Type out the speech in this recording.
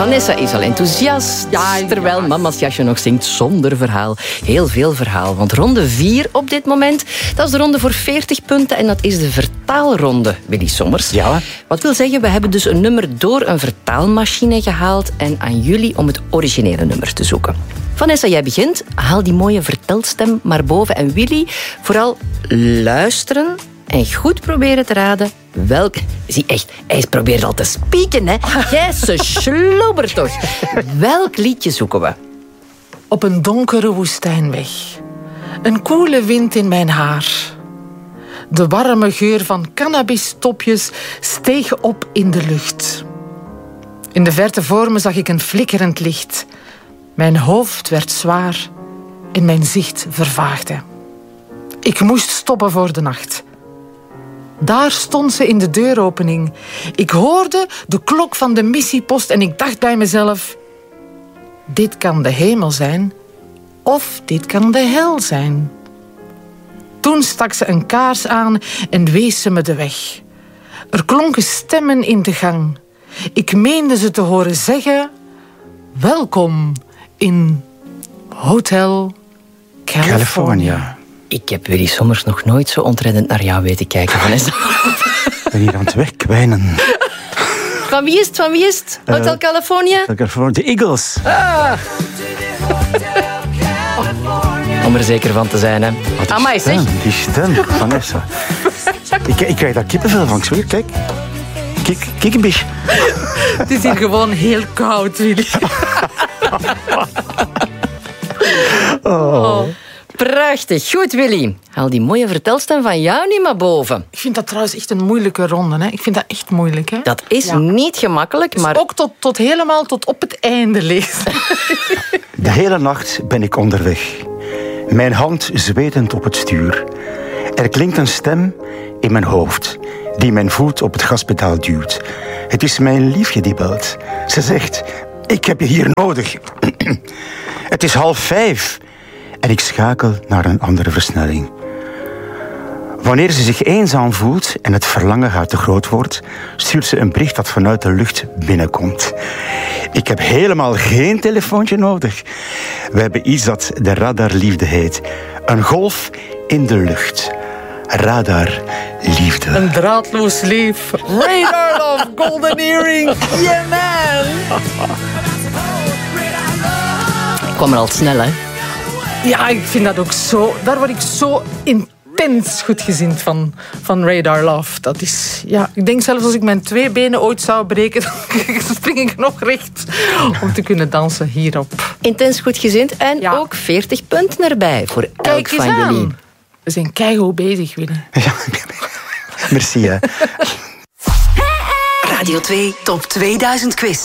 Vanessa is al enthousiast, terwijl mama's jasje nog zingt zonder verhaal. Heel veel verhaal, want ronde 4 op dit moment, dat is de ronde voor 40 punten en dat is de vertaalronde, Willy Sommers. Ja. Wat wil zeggen, we hebben dus een nummer door een vertaalmachine gehaald en aan jullie om het originele nummer te zoeken. Vanessa, jij begint. Haal die mooie vertelstem maar boven. En Willy, vooral luisteren en goed proberen te raden welk... Zie, echt, hij probeert al te spieken, hè. Jij ze slobbert toch. Welk liedje zoeken we? Op een donkere woestijnweg. Een koele wind in mijn haar. De warme geur van cannabistopjes steeg op in de lucht. In de verte voor me zag ik een flikkerend licht. Mijn hoofd werd zwaar en mijn zicht vervaagde. Ik moest stoppen voor de nacht. Daar stond ze in de deuropening. Ik hoorde de klok van de missiepost en ik dacht bij mezelf... Dit kan de hemel zijn of dit kan de hel zijn. Toen stak ze een kaars aan en wees ze me de weg. Er klonken stemmen in de gang. Ik meende ze te horen zeggen... Welkom in Hotel California. Ik heb Willy Sommers nog nooit zo ontreddend naar jou weten kijken, Vanessa. Ik ben hier aan het wegkwijnen. Van wie is het? Van wie is het? Hotel California? De Eagles. Om er zeker van te zijn, hè. Amai, zeg. Die stem, Vanessa. Ik krijg daar kippenvel van, zweer. Kijk. Kijk een beetje. Het is hier gewoon heel koud, Willy. Oh. Prachtig. Goed, Willy. Haal die mooie vertelstem van jou niet maar boven. Ik vind dat trouwens echt een moeilijke ronde. Hè. Ik vind dat echt moeilijk. Hè. Dat is niet gemakkelijk, dus maar... ook tot helemaal tot op het einde lezen. De hele nacht ben ik onderweg. Mijn hand zwetend op het stuur. Er klinkt een stem in mijn hoofd die mijn voet op het gaspedaal duwt. Het is mijn liefje die belt. Ze zegt, ik heb je hier nodig. Het is 4:30 en ik schakel naar een andere versnelling. Wanneer ze zich eenzaam voelt en het verlangen haar te groot wordt, stuurt ze een bericht dat vanuit de lucht binnenkomt. Ik heb helemaal geen telefoontje nodig. We hebben iets dat de radarliefde heet. Een golf in de lucht. Radarliefde. Een draadloos lief. Radar love, golden earring. Yeah, man. Ik kwam er al snel, hè. Ja, ik vind dat ook zo... Daar word ik zo intens goedgezind van Radar Love. Dat is... Ja, ik denk zelfs als ik mijn 2 benen ooit zou breken, dan spring ik nog recht om te kunnen dansen hierop. Intens goedgezind en ook 40 punten erbij voor elk van jullie. We zijn keigoed bezig, Willy. Ja, merci, hè. Radio 2 Top 2000 Quiz.